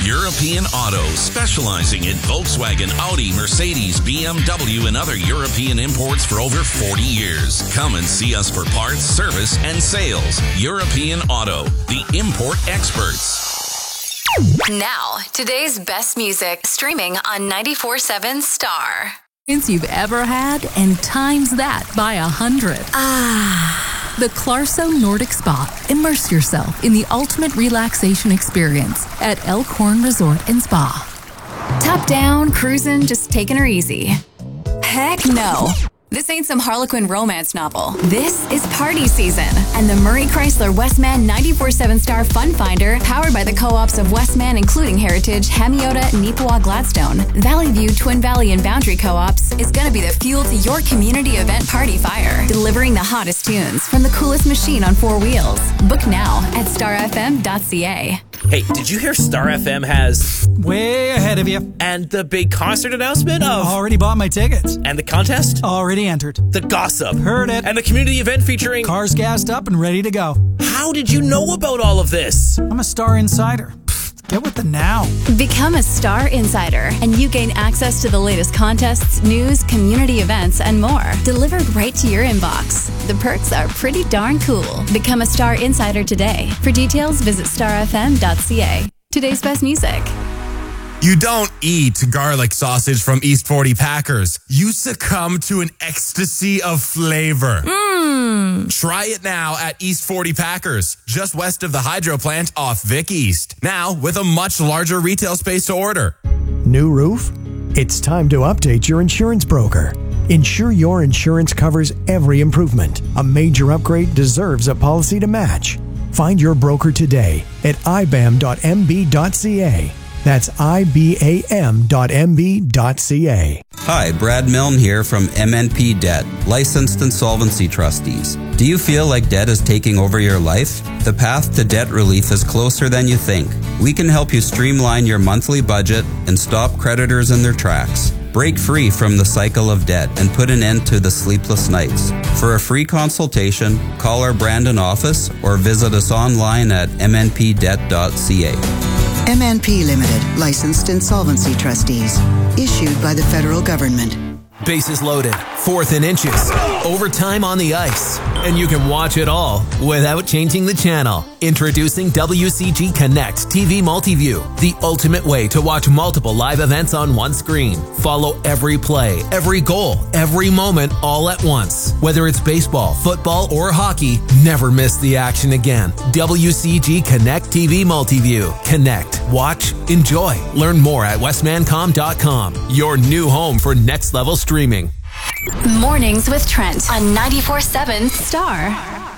European Auto, specializing in Volkswagen, Audi, Mercedes, BMW, and other European imports for over 40 years. Come and see us for parts, service, and sales. European Auto, the import experts. Now, today's best music, streaming on 94.7 Star. You've ever had, and times that by 100. The Clarso Nordic Spa. Immerse yourself in the ultimate relaxation experience at Elkhorn Resort and Spa. Top down, cruising, just taking her easy. Heck no. This ain't some Harlequin romance novel. This is party season. And the Murray Chrysler Westman 94.7 Star Fun Finder, powered by the co-ops of Westman, including Heritage, Hamiota, Neepawa, Gladstone, Valley View, Twin Valley, and Boundary Co-ops, is going to be the fuel to your community event party fire. Delivering the hottest tunes from the coolest machine on 4 wheels. Book now at starfm.ca. Hey, did you hear Star FM has... Way ahead of you. And the big concert announcement of... Already bought my tickets. And the contest? Already entered. The gossip. Heard it. And the community event featuring... Cars gassed up and ready to go. How did you know about all of this? I'm a Star Insider. Get with the now. Become a Star Insider, and you gain access to the latest contests, news, community events, and more, delivered right to your inbox. The perks are pretty darn cool. Become a Star Insider today. For details, visit starfm.ca. Today's best music. You don't eat garlic sausage from East 40 Packers. You succumb to an ecstasy of flavor. Try it now at East 40 Packers, just west of the hydro plant off Vic East. Now with a much larger retail space to order. New roof? It's time to update your insurance broker. Ensure your insurance covers every improvement. A major upgrade deserves a policy to match. Find your broker today at ibam.mb.ca. That's ibam.mb.ca. Hi, Brad Milne here from MNP Debt, Licensed Insolvency Trustees. Do you feel like debt is taking over your life? The path to debt relief is closer than you think. We can help you streamline your monthly budget and stop creditors in their tracks. Break free from the cycle of debt and put an end to the sleepless nights. For a free consultation, call our Brandon office or visit us online at mnpdebt.ca. MNP Limited, Licensed Insolvency Trustees. Issued by the federal government. Bases loaded, 4th and inches, overtime on the ice, and you can watch it all without changing the channel. Introducing WCG Connect TV Multiview, the ultimate way to watch multiple live events on one screen. Follow every play, every goal, every moment all at once. Whether it's baseball, football, or hockey, never miss the action again. WCG Connect TV Multiview. Connect, watch, enjoy. Learn more at westmancom.com. Your new home for next level streaming. Mornings with Trent on 94.7 Star.